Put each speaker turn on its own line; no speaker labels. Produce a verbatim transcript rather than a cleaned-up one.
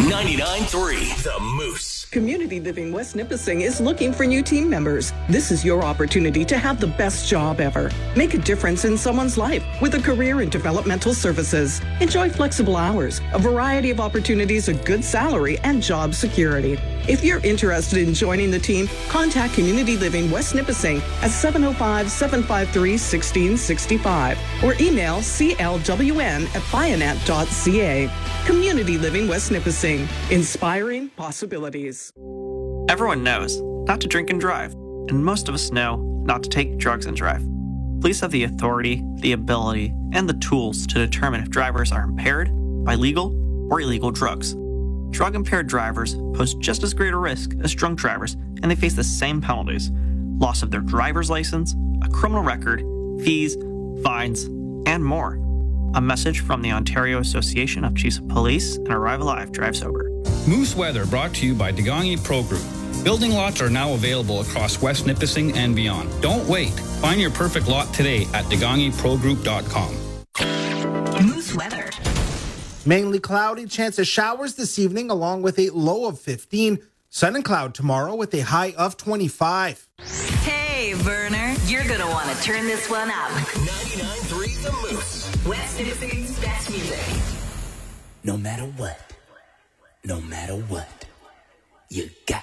ninety-nine point three The Moose.
Community Living West Nipissing is looking for new team members. This is your opportunity to have the best job ever. Make a difference in someone's life with a career in developmental services. Enjoy flexible hours, a variety of opportunities, a good salary, and job security. If you're interested in joining the team, contact Community Living West Nipissing at seven oh five, seven five three, one six six five or email c l w n at bionet dot c a. Community Living West Nipissing, inspiring possibilities.
Everyone knows not to drink and drive, and most of us know not to take drugs and drive. Police have the authority, the ability, and the tools to determine if drivers are impaired by legal or illegal drugs. Drug-impaired drivers pose just as great a risk as drunk drivers, and they face the same penalties: loss of their driver's license, a criminal record, fees, fines, and more. A message from the Ontario Association of Chiefs of Police and Arrive Alive Drive Sober.
Moose Weather brought to you by Degangi Pro Group. Building lots are now available across West Nipissing and beyond. Don't wait. Find your perfect lot today at degangi pro group dot com.
Moose Weather.
Mainly cloudy, chance of showers this evening along with a low of fifteen. Sun and cloud tomorrow with a high of twenty-five.
Hey, Verner, you're going to want to turn this one up.
ninety-nine point three The Moose.
West Nipissing's best music.
No matter what, no matter what, you got